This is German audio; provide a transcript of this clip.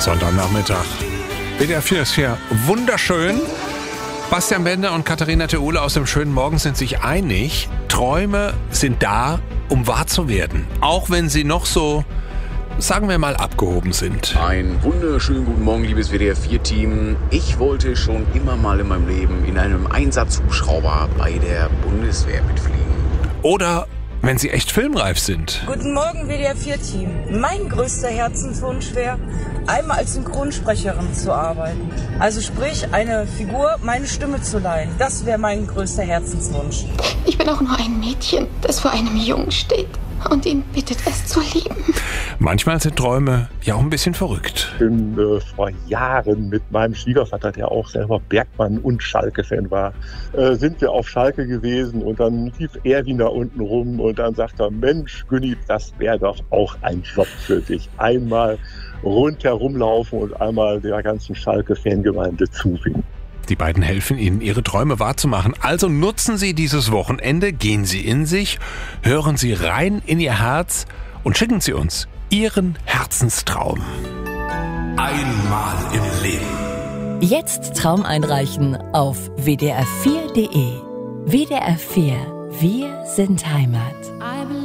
Sonntagnachmittag. WDR 4 ist hier wunderschön. Bastian Bender und Katharina Theule aus dem schönen Morgen sind sich einig. Träume sind da, um wahr zu werden. Auch wenn sie noch so, sagen wir mal, abgehoben sind. Einen wunderschönen guten Morgen, liebes WDR 4-Team. Ich wollte schon immer mal in meinem Leben in einem Einsatzhubschrauber bei der Bundeswehr mitfliegen. Oder wenn sie echt filmreif sind. Guten Morgen, WDR 4-Team. Mein größter Herzenswunsch wäre, einmal als Synchronsprecherin zu arbeiten. Also sprich, eine Figur, meine Stimme zu leihen. Das wäre mein größter Herzenswunsch. Ich bin auch nur ein Mädchen, das vor einem Jungen steht und ihn bittet, es zu lieben. Manchmal sind Träume ja auch ein bisschen verrückt. Ich bin vor Jahren mit meinem Schwiegervater, der auch selber Bergmann und Schalke-Fan war, sind wir auf Schalke gewesen und dann lief Erwin da unten rum und dann sagt er, Mensch, Günni, das wäre doch auch ein Job für dich. Einmal rundherum laufen und einmal der ganzen Schalke-Fangemeinde zuwinken. Die beiden helfen Ihnen, Ihre Träume wahrzumachen. Also nutzen Sie dieses Wochenende, gehen Sie in sich, hören Sie rein in Ihr Herz und schicken Sie uns Ihren Herzenstraum. Einmal im Leben. Jetzt Traum einreichen auf wdr4.de. WDR 4, wir sind Heimat.